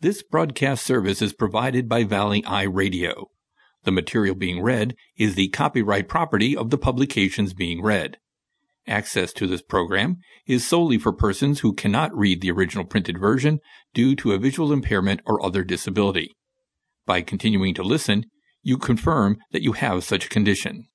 This broadcast service is provided by Valley Eye Radio. The material being read is the copyright property of the publications being read. Access to this program is solely for persons who cannot read the original printed version due to a visual impairment or other disability. By continuing to listen, you confirm that you have such a condition.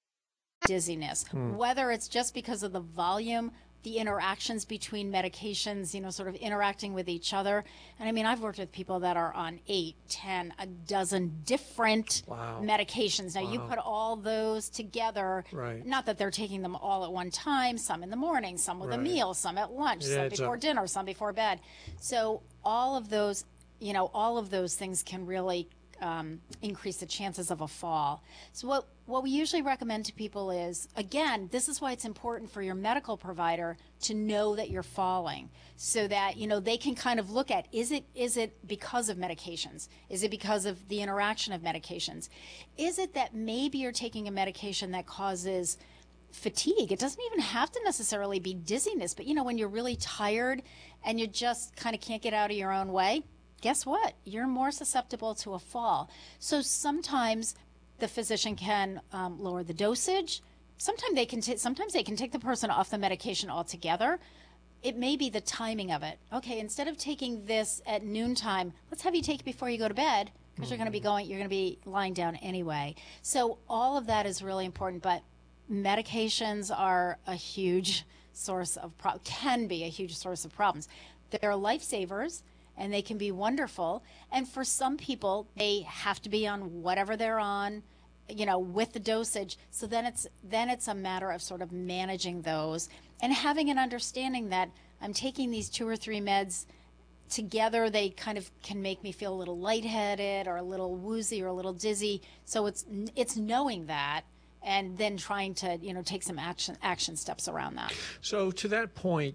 Dizziness, whether it's just because of the volume, the interactions between medications, sort of interacting with each other. And I mean, I've worked with people that are on 8, 10, a dozen different medications. Now, you put all those together, not that they're taking them all at one time, some in the morning, some with a meal, some at lunch, some before dinner, some before bed. So all of those, all of those things can really increase the chances of a fall. So what we usually recommend to people is, again, this is why it's important for your medical provider to know that you're falling, so that they can kind of look at, is it because of medications? Is it because of the interaction of medications? Is it that maybe you're taking a medication that causes fatigue? It doesn't even have to necessarily be dizziness, but when you're really tired and you just kind of can't get out of your own way, guess what? You're more susceptible to a fall. So sometimes the physician can lower the dosage. Sometimes they can take the person off the medication altogether. It may be the timing of it. Okay, instead of taking this at noontime, let's have you take it before you go to bed, because you're going to be lying down anyway. So all of that is really important. But medications are a huge source of can be a huge source of problems. They're lifesavers, and they can be wonderful. And for some people, they have to be on whatever they're on, with the dosage. So then it's a matter of sort of managing those and having an understanding that I'm taking these 2 or 3 meds together. They kind of can make me feel a little lightheaded or a little woozy or a little dizzy. So it's knowing that, and then trying to take some action steps around that. So to that point,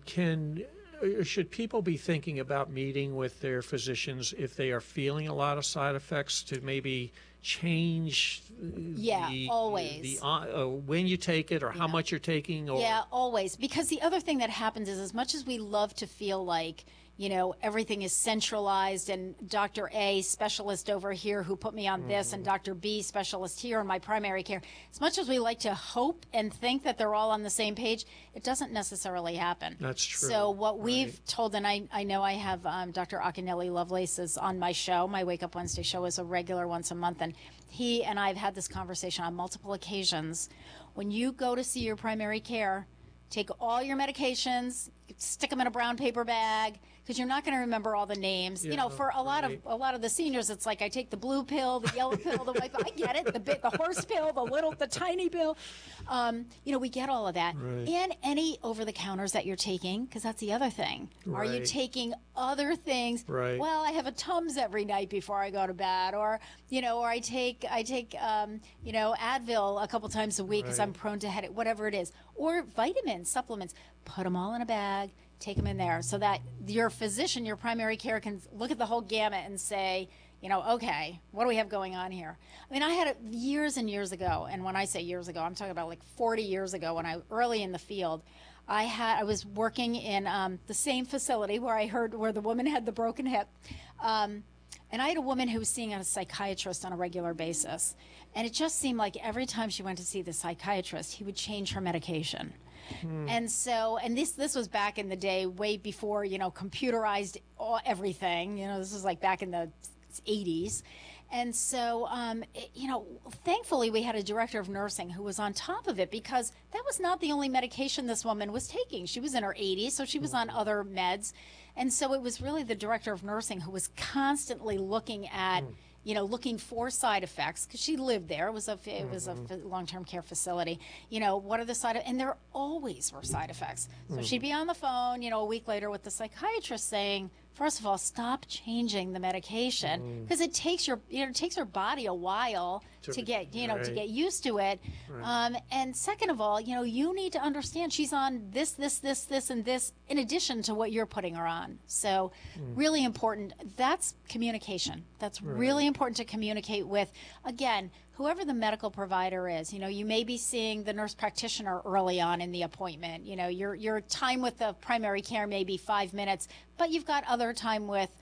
should people be thinking about meeting with their physicians if they are feeling a lot of side effects to maybe change always when you take it or how much you're taking? Always. Because the other thing that happens is, as much as we love to feel like everything is centralized, and Dr. A, specialist over here who put me on this, and Dr. B, specialist here in my primary care, as much as we like to hope and think that they're all on the same page, it doesn't necessarily happen. That's true. So what we've told, and I know I have Dr. Akinelli Lovelace is on my show. My Wake Up Wednesday show is a regular once a month, and he and I have had this conversation on multiple occasions. When you go to see your primary care, take all your medications, stick them in a brown paper bag, because you're not going to remember all the names. For a lot of the seniors, it's like, I take the blue pill, the yellow pill, the white pill. I get it. The horse pill, the tiny pill. We get all of that. Right. And any over the counters that you're taking, because that's the other thing. Right. Are you taking other things? Right. Well, I have a Tums every night before I go to bed, or I take Advil a couple times a week because I'm prone to headache, whatever it is, or vitamins, supplements. Put them all in a bag. Take them in there so that your physician, your primary care, can look at the whole gamut and say, okay, what do we have going on here? I mean, I had it years and years ago, and when I say years ago, I'm talking about like 40 years ago, when I early in the field. I was working in the same facility where the woman had the broken hip, and I had a woman who was seeing a psychiatrist on a regular basis, and it just seemed like every time she went to see the psychiatrist, he would change her medication. And so, and this was back in the day, way before, computerized everything. This was like back in the 80s. And so, thankfully we had a director of nursing who was on top of it, because that was not the only medication this woman was taking. She was in her 80s, so she was on other meds. And so it was really the director of nursing who was constantly looking at, looking for side effects, because she lived there. It was a long-term care facility. What are the side effects? And there always were side effects. So she'd be on the phone, a week later with the psychiatrist saying, first of all, stop changing the medication, because it takes your body a while to get used to it. Right. And second of all, you need to understand she's on this, and this, in addition to what you're putting her on. So really important. That's communication. That's really important to communicate with, again, whoever the medical provider is. You may be seeing the nurse practitioner early on in the appointment. Your time with the primary care may be 5 minutes, but you've got other time with